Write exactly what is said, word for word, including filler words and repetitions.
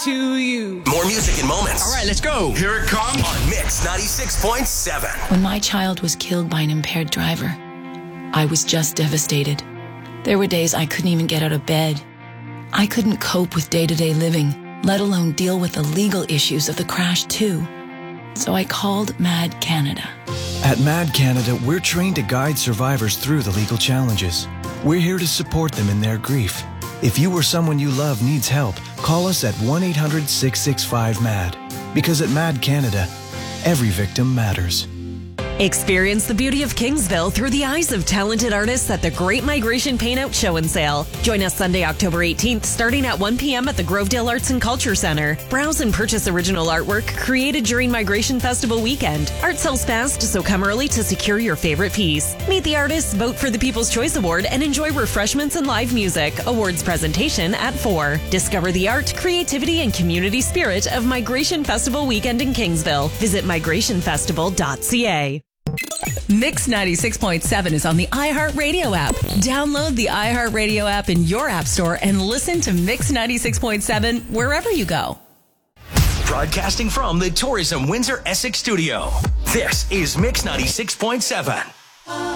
to you. More music and moments. All right, let's go. Here it comes on Mix ninety-six point seven. When my child was killed by an impaired driver, I was just devastated. There were days I couldn't even get out of bed. I couldn't cope with day-to-day living, let alone deal with the legal issues of the crash too. So I called MAD Canada. At MAD Canada, we're trained to guide survivors through the legal challenges. We're here to support them in their grief. If you or someone you love needs help, call us at one eight hundred six six five MAD. Because at MAD Canada, every victim matters. Experience the beauty of Kingsville through the eyes of talented artists at the Great Migration Paintout Show and Sale. Join us Sunday, October eighteenth, starting at one p.m. at the Grovedale Arts and Culture Center. Browse and purchase original artwork created during Migration Festival weekend. Art sells fast, so come early to secure your favorite piece. Meet the artists, vote for the People's Choice Award, and enjoy refreshments and live music. Awards presentation at four. Discover the art, creativity, and community spirit of Migration Festival weekend in Kingsville. Visit migration festival dot c a. Mix ninety-six point seven is on the iHeartRadio app. Download the iHeartRadio app in your app store and listen to Mix ninety-six point seven wherever you go. Broadcasting from the Tourism Windsor Essex studio. This is Mix ninety-six point seven.